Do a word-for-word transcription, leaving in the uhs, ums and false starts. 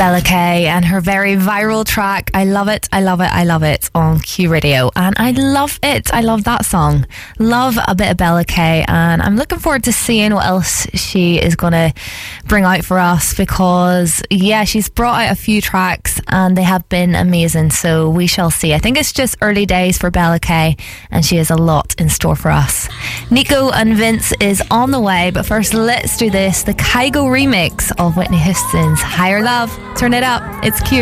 Bella Kay and her very viral track I Love It, I Love It, I Love It on Q Radio, and I love it. I love that song. Love a bit of Bella Kay, and I'm looking forward to seeing what else she is going to bring out for us, because yeah, she's brought out a few tracks and they have been amazing, so we shall see. I think it's just early days for Bella Kay and she has a lot in store for us. Nico and Vince is on the way, but first let's do this, the Kygo remix of Whitney Houston's Higher Love. Turn it up, it's Q.